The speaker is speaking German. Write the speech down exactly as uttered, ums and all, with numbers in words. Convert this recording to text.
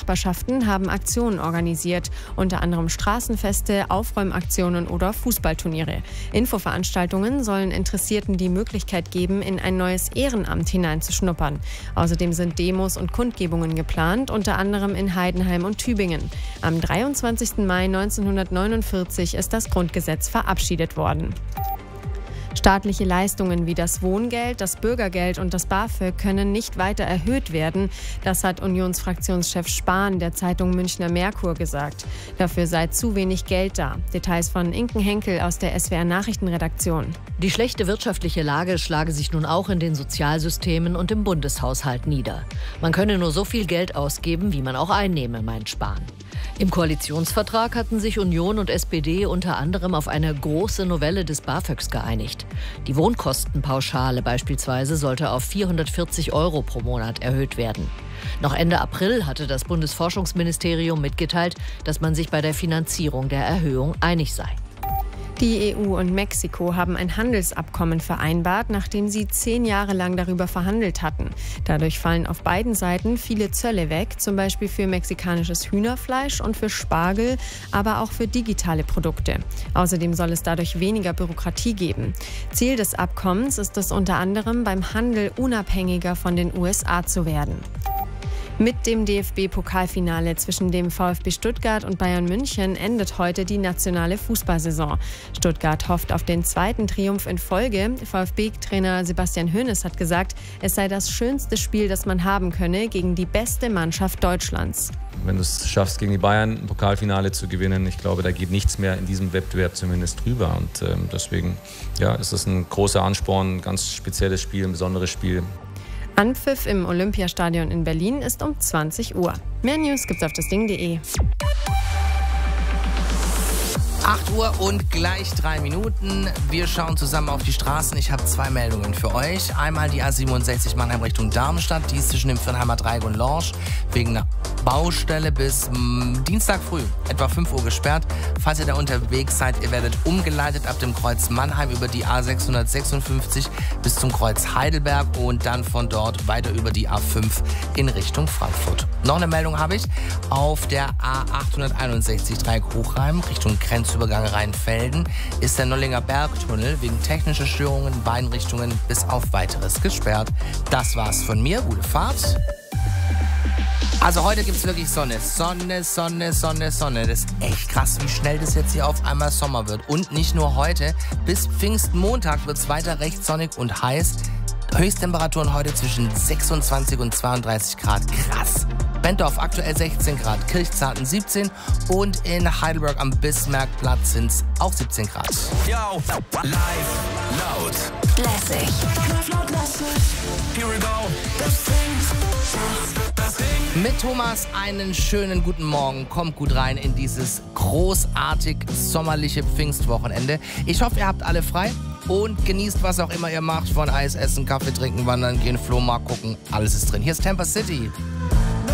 Nachbarschaften haben Aktionen organisiert, unter anderem Straßenfeste, Aufräumaktionen oder Fußballturniere. Infoveranstaltungen sollen Interessierten die Möglichkeit geben, in ein neues Ehrenamt hineinzuschnuppern. Außerdem sind Demos und Kundgebungen geplant, unter anderem in Heidenheim und Tübingen. Am dreiundzwanzigsten Mai neunzehnhundertneunundvierzig ist das Grundgesetz verabschiedet worden. Staatliche Leistungen wie das Wohngeld, das Bürgergeld und das BAföG können nicht weiter erhöht werden. Das hat Unionsfraktionschef Spahn der Zeitung Münchner Merkur gesagt. Dafür sei zu wenig Geld da. Details von Inken Henkel aus der S W R-Nachrichtenredaktion. Die schlechte wirtschaftliche Lage schlage sich nun auch in den Sozialsystemen und im Bundeshaushalt nieder. Man könne nur so viel Geld ausgeben, wie man auch einnehme, meint Spahn. Im Koalitionsvertrag hatten sich Union und S P D unter anderem auf eine große Novelle des BAföGs geeinigt. Die Wohnkostenpauschale beispielsweise sollte auf vierhundertvierzig Euro pro Monat erhöht werden. Noch Ende April hatte das Bundesforschungsministerium mitgeteilt, dass man sich bei der Finanzierung der Erhöhung einig sei. Die E U und Mexiko haben ein Handelsabkommen vereinbart, nachdem sie zehn Jahre lang darüber verhandelt hatten. Dadurch fallen auf beiden Seiten viele Zölle weg, zum Beispiel für mexikanisches Hühnerfleisch und für Spargel, aber auch für digitale Produkte. Außerdem soll es dadurch weniger Bürokratie geben. Ziel des Abkommens ist es unter anderem, beim Handel unabhängiger von den U S A zu werden. Mit dem D F B-Pokalfinale zwischen dem VfB Stuttgart und Bayern München endet heute die nationale Fußballsaison. Stuttgart hofft auf den zweiten Triumph in Folge. VfB-Trainer Sebastian Hoeneß hat gesagt, es sei das schönste Spiel, das man haben könne, gegen die beste Mannschaft Deutschlands. Wenn du es schaffst, gegen die Bayern ein Pokalfinale zu gewinnen, ich glaube, da geht nichts mehr in diesem Wettbewerb zumindest drüber. Und ähm, deswegen ja, ist es ein großer Ansporn, ein ganz spezielles Spiel, ein besonderes Spiel. Anpfiff im Olympiastadion in Berlin ist um zwanzig Uhr. Mehr News gibt's auf das Ding punkt de. acht Uhr und gleich drei Minuten. Wir schauen zusammen auf die Straßen. Ich habe zwei Meldungen für euch. Einmal die A siebenundsechzig Mannheim Richtung Darmstadt. Die ist zwischen dem Viernheimer Dreieck und Lorsch wegen einer Baustelle bis mh, Dienstag früh, etwa fünf Uhr gesperrt. Falls ihr da unterwegs seid, ihr werdet umgeleitet ab dem Kreuz Mannheim über die A sechshundertsechsundfünfzig bis zum Kreuz Heidelberg und dann von dort weiter über die A fünf in Richtung Frankfurt. Noch eine Meldung habe ich. Auf der A achthunderteinundsechzig Dreieck Hochheim Richtung Grenzübergang Rheinfelden ist der Nollinger Bergtunnel wegen technischer Störungen in beiden Richtungen bis auf Weiteres gesperrt. Das war's von mir. Gute Fahrt. Also heute gibt es wirklich Sonne. Sonne, Sonne, Sonne, Sonne. Das ist echt krass, wie schnell das jetzt hier auf einmal Sommer wird. Und nicht nur heute. Bis Pfingstmontag wird es weiter recht sonnig und heiß. Höchsttemperaturen heute zwischen sechsundzwanzig und zweiunddreißig Grad. Krass. Bentorf aktuell sechzehn Grad, Kirchzarten siebzeen und in Heidelberg am Bismarckplatz sind es auch siebzehn Grad. Yo, live, laut, lässig. Here we go. Das Ding, das Ding. Mit Thomas einen schönen guten Morgen. Kommt gut rein in dieses großartig sommerliche Pfingstwochenende. Ich hoffe, ihr habt alle frei und genießt, was auch immer ihr macht. Von Eis essen, Kaffee trinken, wandern gehen, Flohmarkt gucken. Alles ist drin. Hier ist Tampa City.